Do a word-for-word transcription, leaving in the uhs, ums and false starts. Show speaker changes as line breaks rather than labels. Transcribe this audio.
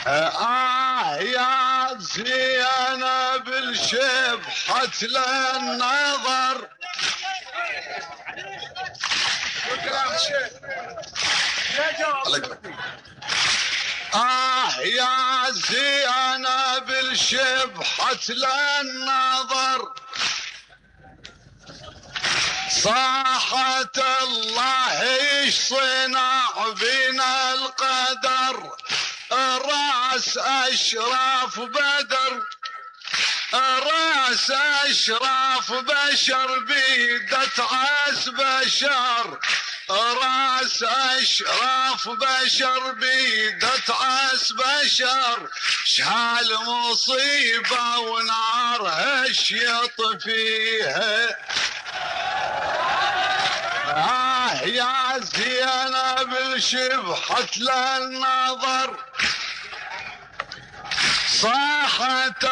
آه يا زينب الشبحة للنظر. آه يا زينب الشبحة للنظر، صاحت الله ايش صنع بنا القدر، راس اشراف بدر، راس اشراف بشر بيدت عاس بشر، راس اشراف بشر بيدت عاس بشر، شحال مصيبة ونارها شيط فيها. آه يا زينب الشبحة للنظر، صاحت